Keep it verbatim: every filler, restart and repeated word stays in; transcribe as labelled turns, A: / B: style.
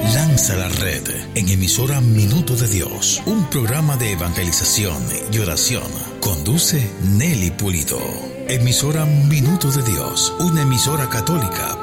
A: Lanza la red en emisora Minuto de Dios, un programa de evangelización y oración. Conduce Nelly Pulido. Emisora Minuto de Dios, una emisora católica